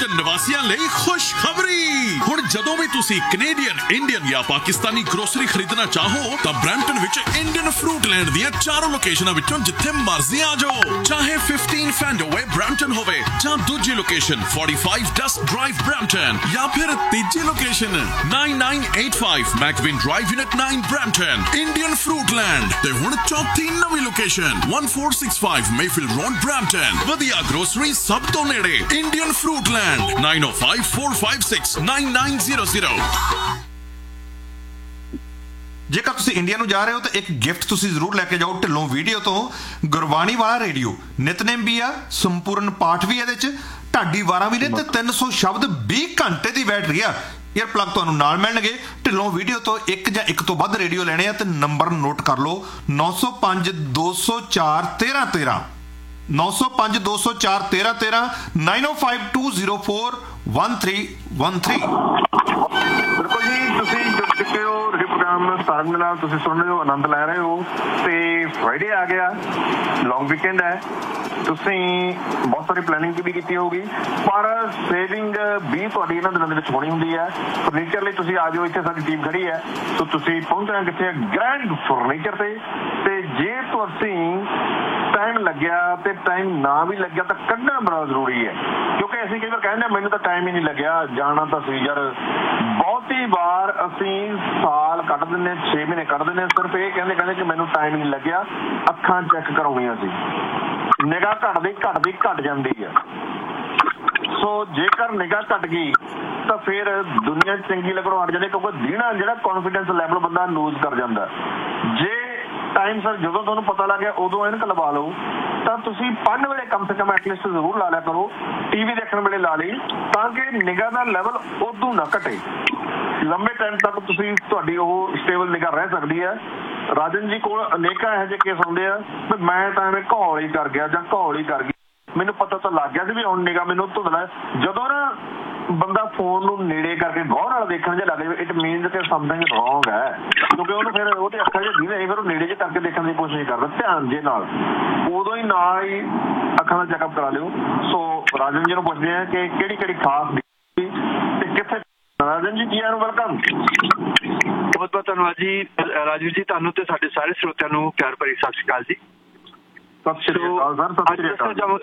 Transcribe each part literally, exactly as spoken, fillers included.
Brampton ਨਿਵਾਸੀਆਂ ਲਈ ਖੁਸ਼ਖਬਰੀ। ਹੁਣ ਜਦੋਂ ਵੀ ਤੁਸੀਂ ਕੈਨੇਡੀਅਨ, ਇੰਡੀਅਨ ਜਾਂ ਪਾਕਿਸਤਾਨੀ ਗਰੋਸਰੀ ਖਰੀਦਣਾ ਚਾਹੋ ਤਾਂ ਬ੍ਰੈਂਪਟਨ ਵਿੱਚ ਇੰਡੀਅਨ ਫਰੂਟ ਲੈਂਡ ਦੀਆਂ ਚਾਰੋਂ ਲੋਕੇਸ਼ਨਾਂ ਵਿੱਚੋਂ ਜਿੱਥੇ ਮਰਜ਼ੀ ਆ ਜਾਓ। ਚਾਹੇ ਫਿਫਟੀਨ ਫੈਂਡੋਵੇ ਬ੍ਰੈਂਪਟਨ ਹੋਵੇ ਜਾਂ ਦੂਜੀ location forty-five dust drive Brampton ਜਾਂ ਫਿਰ ਤੀਜੀ location ninety-nine eighty-five ਮੈਕਵਿਨ drive unit nine Brampton. Indian fruit land ਤੇ ਹੁਣ ਚੌਥੀ ਨਵੀਂ location fourteen sixty-five Mayfield road Brampton. ਵਧੀਆ ਗਰੋਸਰੀ ਸਭ ਤੋਂ ਨੇੜੇ Indian fruit land nine oh five four five six nine nine zero zero। ਜੇਕਰ ਤੁਸੀਂ ਇੰਡੀਆ ਨੂੰ ਜਾ ਰਹੇ ਹੋ ਤਾਂ ਇੱਕ ਗਿਫਟ ਤੁਸੀਂ ਜ਼ਰੂਰ ਲੈ ਕੇ ਜਾਓ ਢਿੱਲੋਂ ਵੀਡੀਓ ਤੋਂ। ਗੁਰਬਾਣੀ ਵਾਲਾ ਰੇਡੀਓ, ਨਿਤਨੇਮ ਵੀ ਆ, ਸੰਪੂਰਨ ਪਾਠ ਵੀ ਇਹਦੇ 'ਚ, ਢਾਡੀ ਵਾਰਾਂ ਵੀ ਨੇ ਤੇ ਤਿੰਨ ਸੌ ਸ਼ਬਦ ਵੀਹ ਘੰਟੇ ਦੀ ਬੈਟਰੀ ਆ। ਏਅਰ ਪਲੱਗ ਤੁਹਾਨੂੰ ਨਾਲ ਮਿਲਣਗੇ। ਢਿੱਲੋਂ ਵੀਡੀਓ ਤੋਂ ਇੱਕ ਜਾਂ ਇੱਕ ਤੋਂ ਵੱਧ ਰੇਡੀਓ ਲੈਣੇ ਆ ਤੇ ਨੰਬਰ ਨੋਟ ਕਰ ਲਓ ਨੌ ਸੌ ਪੰਜ ਦੋ ਸੌ ਚਾਰ ਤੇਰਾਂ ਤੇਰਾਂ ਨੌ ਸੌ ਪੰਜ ਦੋ ਸੌ ਚਾਰ ਤੇਰਾਂ ਤੇਰਾਂ nine oh five two zero four one three one three। ਬਿਲਕੁਲ ਜੀ, ਤੁਸੀਂ ਜੁੜ ਚੁੱਕੇ ਹੋ ਪ੍ਰੋਗਰਾਮ ਸਾਰਿਆਂ ਦੇ ਨਾਲ, ਤੁਸੀਂ ਸੁਣ ਰਹੇ ਹੋ, ਆਨੰਦ ਲੈ ਰਹੇ ਹੋ। ਤੇ ਫਰਾਈਡੇ ਆ ਗਿਆ, ਲੌਂਗ ਵੀਕਐਂਡ ਹੈ, ਤੁਸੀਂ ਬਹੁਤ ਸਾਰੀ ਪਲੈਨਿੰਗ ਵੀ ਕੀਤੀ ਹੋਊਗੀ, ਪਰ ਸੇਵਿੰਗ ਵੀ ਤੁਹਾਡੀ ਇਹਨਾਂ ਦਿਨਾਂ ਦੇ ਵਿੱਚ ਹੋਣੀ ਹੁੰਦੀ ਹੈ। ਫਰਨੀਚਰ ਲਈ ਤੁਸੀਂ ਆ ਜਾਓ, ਇੱਥੇ ਸਾਡੀ ਟੀਮ ਖੜੀ ਹੈ। ਸੋ ਤੁਸੀਂ ਪਹੁੰਚਣਾ ਕਿੱਥੇ? ਗ੍ਰੈਂਡ ਫਰਨੀਚਰ ਤੇ। ਤੇ ਜੇ ਤੁਸੀਂ ਟਾਈਮ ਲੱਗਿਆ ਤੇ ਟਾਈਮ ਨਾ ਵੀ ਲੱਗਿਆ ਤਾਂ ਕੱਢਣਾ ਬੜਾ ਜ਼ਰੂਰੀ ਹੈ, ਕਿਉਂਕਿ ਅਸੀਂ ਕਈ ਵਾਰ ਕਹਿੰਦੇ ਮੈਨੂੰ ਤਾਂ ਟਾਈਮ ਹੀ ਨਹੀਂ ਲੱਗਿਆ, ਜਾਣਾ ਤਾਂ ਸੀ ਯਾਰ। ਬਹੁਤੀ ਵਾਰ ਅਸੀਂ ਸਾਲ ਕੱਢ ਦਿੰਦੇ, ਛੇ ਮਹੀਨੇ ਕੱਢ ਦਿੰਦੇ, ਸਿਰਫ ਇਹ ਕਹਿੰਦੇ ਕਹਿੰਦੇ ਕਿ ਮੈਨੂੰ ਟਾਈਮ ਨਹੀਂ ਲੱਗਿਆ, ਅੱਖਾਂ ਚੈੱਕ ਕਰਾਉਣੀਆਂ ਸੀ। ਨਿਗਾਹ ਘਟਦੀ ਘਟਦੀ ਘਟ ਜਾਂਦੀ ਹੈ। ਸੋ ਜੇਕਰ ਨਿਗਾਹ ਘਟ ਗਈ ਤਾਂ ਫਿਰ ਦੁਨੀਆ ਚੰਗੀ ਲੱਗਣੋਂ ਹਟ ਜਾਂਦੀ, ਕਿਉਂਕਿ ਦੀਨਾ ਜਿਹੜਾ ਕੌਨਫੀਡੈਂਸ ਲੈਵਲ ਬੰਦਾ ਲੂਜ਼ ਕਰ ਜਾਂਦਾ। ਜੇ ਟਾਈਮ ਸਰ ਜਦੋਂ ਤੁਹਾਨੂੰ ਪਤਾ ਲੱਗ ਗਿਆ ਉਦੋਂ ਐਨਕ ਲਵਾ ਲਓ, ਤਾਂ ਤੁਸੀਂ ਪੜ੍ਹਨ ਵੇਲੇ ਕਮ ਸੇ ਕਮ ਐਟਲੀਸਟ ਜ਼ਰੂਰ ਲਾ ਲਿਆ ਕਰੋ। ਟੀਵੀ ਦੇਖਣ ਵੇਲੇ ਲਾ ਲਈ, ਤਾਂ ਕਿ ਨਿਗਾਹ ਦਾ ਲੈਵਲ ਉਦੋਂ ਨਾ ਘਟੇ। ਲੰਬੇ ਟਾਈਮ ਤੱਕ ਤੁਸੀਂ ਤੁਹਾਡੀ ਉਹ ਸਟੇਬਲ ਨਿਗਾਹ ਰਹਿ ਸਕਦੀ ਹੈ। ਰਾਜਨ ਜੀ ਕੋਲ ਅਨੇਕਾਂ ਇਹੋ ਜਿਹੇ ਕੇਸ ਹੁੰਦੇ ਆ ਵੀ ਮੈਂ ਤਾਂ ਐਵੇਂ ਘੋਲ ਹੀ ਕਰ ਗਿਆ ਜਾਂ ਘੋਲ ਹੀ ਕਰ ਗਈ, ਮੈਨੂੰ ਪਤਾ ਤਾਂ ਲੱਗ ਗਿਆ ਸੀ ਵੀ ਹੁਣ ਨਿਗਾਹ ਮੈਨੂੰ ਧੁੰਦਲਾ। ਜਦੋਂ ਨਾ ਬੰਦਾ ਫੋਨ ਨੂੰ ਨੇੜੇ ਕਰਕੇ ਗੌਰ ਨਾਲ ਦੇਖਣ ਜੇ ਲੱਗ ਜਾਵੇ, ਇਟ ਮੀਨਸ ਕਿ ਸਮਥਿੰਗ ਰੋਂਗ ਹੈ, ਕਿਉਂਕਿ ਉਹਨੂੰ ਫਿਰ ਉਹਦੇ ਅੱਖਾਂ 'ਚ ਦੀਵੇ, ਫਿਰ ਉਹ ਨੇੜੇ ਜੇ ਕਰਕੇ ਦੇਖਣ ਦੀ ਕੋਸ਼ਿਸ਼ ਕਰਦਾ ਧਿਆਨ ਜੇ ਨਾਲ, ਉਦੋਂ ਹੀ ਨਾਲ ਹੀ ਅੱਖਾਂ ਦਾ ਚੈੱਕਅਪ ਕਰਾ ਲਿਓ। ਸੋ ਰਾਜਨ ਜੀ ਨੂੰ ਪੁੱਛਦੇ ਆ ਕਿ ਕਿਹੜੀ ਕਿਹੜੀ ਖਾਸ ਤੇ ਕਿੱਥੇ। ਰਾਜਨ ਜੀ, ਕੀ ਆਰ ਵੈਲਕਮ। ਬਹੁਤ ਬਹੁਤ ਧੰਨਵਾਦ ਜੀ ਰਾਜਵੀਰ ਜੀ, ਤੁਹਾਨੂੰ ਤੇ ਸਾਡੇ ਸਾਰੇ ਸਰੋਤਿਆਂ ਨੂੰ ਪਿਆਰ ਭਰੀ ਸਤਿ ਸ਼੍ਰੀ ਅਕਾਲ ਜੀ। ਸਤਿ ਸ਼੍ਰੀ ਅਕਾਲ ਸਰ। ਸਤਿ ਸ਼੍ਰੀ ਅਕਾਲ।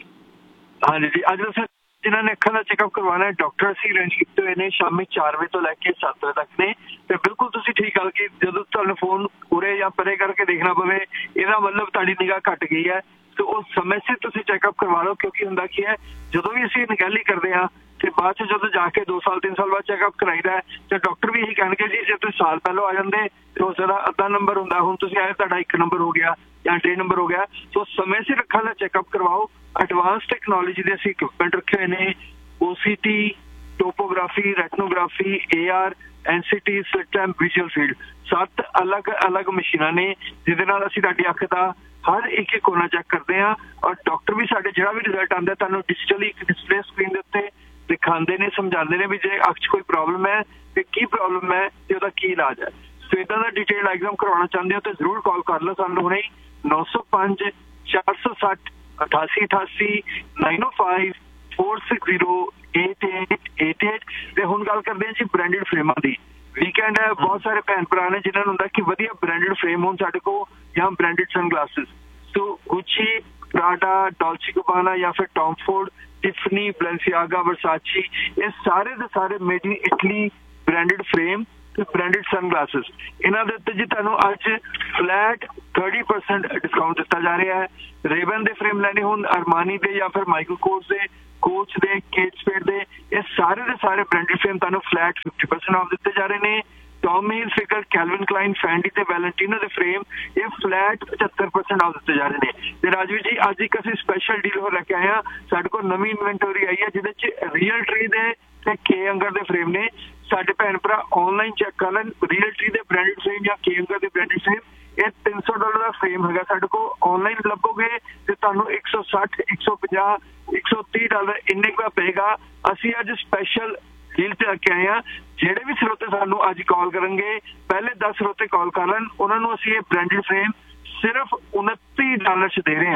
ਹਾਂਜੀ ਜੀ, ਅੱਜ ਦੱਸਿਆ ਜਿਨ੍ਹਾਂ ਨੇ ਅੱਖਾਂ ਦਾ ਚੈੱਕਅਪ ਕਰਵਾਉਣਾ, ਡਾਕਟਰ ਅਸੀਂ ਅਰੇਂਜ ਕੀਤੇ ਹੋਏ ਨੇ ਸ਼ਾਮੀ ਚਾਰ ਵਜੇ ਤੋਂ ਲੈ ਕੇ ਸੱਤ ਵਜੇ ਤੱਕ ਨੇ। ਤੇ ਬਿਲਕੁਲ ਤੁਸੀਂ ਠੀਕ ਗੱਲ ਕਿ ਜਦੋਂ ਤੁਹਾਨੂੰ ਫੋਨ ਉਰੇ ਜਾਂ ਪਰੇ ਕਰਕੇ ਦੇਖਣਾ ਪਵੇ, ਇਹਦਾ ਮਤਲਬ ਤੁਹਾਡੀ ਨਿਗਾਹ ਘੱਟ ਗਈ ਹੈ। ਤੇ ਉਸ ਸਮੇਂ ਸਿਰ ਤੁਸੀਂ ਚੈੱਕਅਪ ਕਰਵਾ ਲਓ, ਕਿਉਂਕਿ ਹੁੰਦਾ ਕੀ ਹੈ, ਜਦੋਂ ਵੀ ਅਸੀਂ ਨਿਗਹਿਲੀ ਕਰਦੇ ਹਾਂ ਤੇ ਬਾਅਦ ਚ ਜਦੋਂ ਜਾ ਕੇ ਦੋ ਸਾਲ ਤਿੰਨ ਸਾਲ ਬਾਅਦ ਚੈੱਕਅਪ ਕਰਾਈਦਾ ਤੇ ਡਾਕਟਰ ਵੀ ਇਹੀ ਕਹਿਣਗੇ ਜੀ ਜੇ ਤੁਸੀਂ ਸਾਲ ਪਹਿਲਾਂ ਆ ਜਾਂਦੇ ਤੇ ਉਸ ਦਾ ਅੱਧਾ ਨੰਬਰ ਹੁੰਦਾ, ਹੁਣ ਤੁਸੀਂ ਆਏ ਤੁਹਾਡਾ ਇੱਕ ਨੰਬਰ ਹੋ ਗਿਆ ਜਾਂ ਡੇਢ ਨੰਬਰ ਹੋ ਗਿਆ। ਸੋ ਸਮੇਂ ਸਿਰ ਅੱਖਾਂ ਦਾ ਚੈੱਕਅਪ ਕਰਵਾਓ। ਐਡਵਾਂਸ ਟੈਕਨੋਲੋਜੀ ਦੇ ਅਸੀਂ ਇਕਵਿਪਮੈਂਟ ਰੱਖੇ ਹੋਏ ਨੇ, ਓ C T, topography, ਰੈਟਨੋਗ੍ਰਾਫੀ, A R, N C T, slit and visual field, ਸੱਤ ਅਲੱਗ ਅਲੱਗ ਮਸ਼ੀਨਾਂ ਨੇ ਜਿਹਦੇ ਨਾਲ ਅਸੀਂ ਤੁਹਾਡੀ ਅੱਖ ਦਾ ਹਰ ਇੱਕ ਇੱਕ ਕੋਨਾ ਚੈੱਕ ਕਰਦੇ ਹਾਂ। ਔਰ ਡਾਕਟਰ ਵੀ ਸਾਡੇ ਜਿਹੜਾ ਵੀ ਰਿਜ਼ਲਟ ਆਉਂਦਾ ਤੁਹਾਨੂੰ ਡਿਜੀਟਲੀ ਇੱਕ ਡਿਸਪਲੇ ਸਕਰੀਨ ਦੇ ਉੱਤੇ ਦਿਖਾਉਂਦੇ ਨੇ, ਸਮਝਾਉਂਦੇ ਨੇ ਵੀ ਜੇ ਅੱਖ 'ਚ ਕੋਈ ਪ੍ਰੋਬਲਮ ਹੈ ਤੇ ਕੀ ਪ੍ਰੋਬਲਮ ਹੈ ਤੇ ਉਹਦਾ ਕੀ ਇਲਾਜ ਹੈ। ਸੋ ਇੱਦਾਂ ਦਾ ਡਿਟੇਲ ਐਗਜ਼ਾਮ ਕਰਵਾਉਣਾ ਚਾਹੁੰਦੇ ਹੋ ਤਾਂ ਜ਼ਰੂਰ ਕਾਲ ਕਰ ਲਓ ਸਾਨੂੰ ਹੁਣੇ ਨੌ ਸੌ ਪੰਜ ਚਾਰ ਸੌ ਸੱਠ ਅਠਾਸੀ ਅਠਾਸੀ nine oh five four six zero eight eight eight eight। ਤੇ ਹੁਣ ਗੱਲ ਕਰਦੇ ਹਾਂ ਜੀ ਬ੍ਰਾਂਡਡ ਫਰੇਮਾਂ ਦੀ। ਵੀਕਐਂਡ ਹੈ, ਬਹੁਤ ਸਾਰੇ ਭੈਣ ਭਰਾ ਨੇ ਜਿਨ੍ਹਾਂ ਨੂੰ ਹੁੰਦਾ ਕਿ ਵਧੀਆ ਬ੍ਰਾਂਡਡ ਫਰੇਮ ਹੋਣ ਸਾਡੇ ਕੋਲ ਜਾਂ ਬ੍ਰਾਂਡਡ ਸਨਗਲਾਸਿਸ। ਸੋ ਗੁੱਚੀ, ਪ੍ਰਾਡਾ, ਡੋਲਚੇ ਗਬਾਨਾ ਜਾਂ ਫਿਰ ਟੌਮ ਫੋਰਡ, ਟਿਫਨੀ, ਬੈਲੈਂਸੀਆਗਾ, ਵਰਸਾਚੀ, ਇਹ ਸਾਰੇ ਦੇ ਸਾਰੇ made in Italy branded frame ਤੇ ਬ੍ਰਾਂਡਡ ਸਨਗਲਾਸਿਸ। ਇਹਨਾਂ ਦੇ ਉੱਤੇ ਜੀ ਤੁਹਾਨੂੰ ਅੱਜ ਫਲੈਟ thirty percent ਡਿਸਕਾਊਂਟ ਦਿੱਤਾ ਜਾ ਰਿਹਾ ਹੈ। ਰੇਬਨ ਦੇ ਫਰੇਮ ਲੈਣੇ ਹੋਣ, ਅਰਮਾਨੀ ਦੇ ਜਾਂ ਫਿਰ ਮਾਈਕਲ ਕੋਰਸ ਦੇ, ਕੋਚ ਦੇ, ਕੇਟ ਸਪੇਡ ਦੇ, ਇਹ ਸਾਰੇ ਦੇ ਸਾਰੇ ਬ੍ਰਾਂਡਡ ਫਰੇਮ ਤੁਹਾਨੂੰ ਫਲੈਟ fifty percent ਆਫ ਦਿੱਤੇ ਜਾ ਰਹੇ ਨੇ। ਟੌਮੀ ਹਿਲਫਿਗਰ, ਕੈਲਵਿਨ ਕਲਾਈਨ, ਫੈਂਡੀ ਤੇ ਵੈਲੈਂਟੀਨੋ ਦੇ ਫਰੇਮ ਇਹ ਫਲੈਟ ਪਝੱਤਰ percent ਆਫ ਦਿੱਤੇ ਜਾ ਰਹੇ ਨੇ। ਤੇ ਰਾਜਵੀਰ ਜੀ, ਅੱਜ ਇੱਕ ਅਸੀਂ ਸਪੈਸ਼ਲ ਡੀਲ ਹੋ ਲੈ ਕੇ ਆਏ ਹਾਂ। ਸਾਡੇ ਕੋਲ ਨਵੀਂ ਇਨਵੈਂਟਰੀ ਆਈ ਹੈ ਜਿਹਦੇ ਚ ਰੀਅਲ ਟਰੀ ਦੇ ਤੇ ਕੇ ਅੰਗਰ ਦੇ ਫਰੇਮ ਨੇ। ਸਾਡੇ ਭੈਣ ਭਰਾ ਆਨਲਾਈਨ ਚੈੱਕ ਕਰ ਲੈਣ, ਰੀਅਲ ਟਰੀ ਦੇ ਬ੍ਰਾਂਡਡ ਫਰੇਮ ਜਾਂ ਕੇ ਅੰਗਰ ਦੇ ਬ੍ਰਾਂਡਡ ਫਰੇਮ, ਇਹ ਤਿੰਨ ਸੌ ਡਾਲਰ ਦਾ ਫਰੇਮ ਹੈਗਾ ਸਾਡੇ ਕੋਲ। ਆਨਲਾਈਨ ਲੱਭੋਗੇ ਤੇ ਤੁਹਾਨੂੰ ਇੱਕ ਸੌ ਸੱਠ, ਇੱਕ ਸੌ ਪੰਜਾਹ, ਇੱਕ ਸੌ ਤੀਹ ਡਾਲਰ ਇੰਨੇ ਕੁ ਦਾ ਪਏਗਾ। ਅਸੀਂ ਅੱਜ ਸਪੈਸ਼ਲ ਡੀਲ ਤੇ ਆ ਕੇ ਆਏ ਹਾਂ। ਜਿਹੜੇ ਵੀ ਸਰੋਤੇ ਸਾਨੂੰ ਅੱਜ ਕਾਲ ਕਰਨਗੇ, ਪਹਿਲੇ ਦਸ ਸਰੋਤੇ ਕਾਲ ਕਰ ਲੈਣ, ਉਹਨਾਂ ਨੂੰ ਅਸੀਂ ਇਹ ਬ੍ਰਾਂਡਡ ਫਰੇਮ ਸਿਰਫ ਉਨੱਤੀ ਡਾਲਰ ਚ ਦੇ ਰਹੇ ਹਾਂ।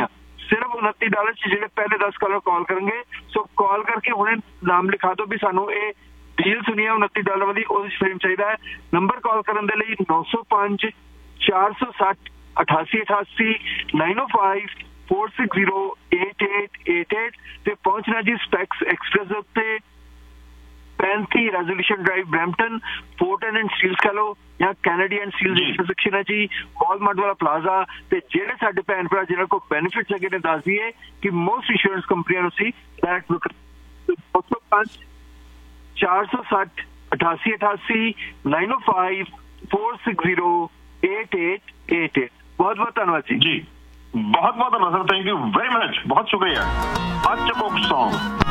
सिर्फ उनती डॉलर च ਜਿਹੜੇ ਪਹਿਲੇ दस कॉलर कॉल करेंगे। सो कॉल करके हुणे नाम लिखा दो भी सानू ये डील सुनी है उनती डॉलर वाली, ਉਹਦੇ ਚ फ्रेम चाहिए है। नंबर कॉल करने के लिए नौ सौ पाँच चार सौ साठ अठासी अठासी नाइन ओ five four six zero eight eight eight eight ते पहुंचना जी स्पैक्स एक्सप्रेस उत्ते पैंती resolution drive Brampton fort and steels कह लो या कैनेडी एंड स्टील्स इंटरसेक्शन है जी वॉलमार्ट वाला प्लाजा। ते जेडे साडे भैन भरा जिन्हां को बेनिफिट्स लगे ने दस दिए कि मोस्ट इंश्योरेंस कंपनियां नूं सी डायरेक्ट बुक नौ सौ पाँच चार सौ साठ अठासी अठासी नाइन ओ five four six zero eight eight eight eight. बहुत बहुत धन्यवाद जी। जी बहुत बहुत धन्यवाद sir, thank you very much, बहुत शुक्रिया। आज चुको सॉन्ग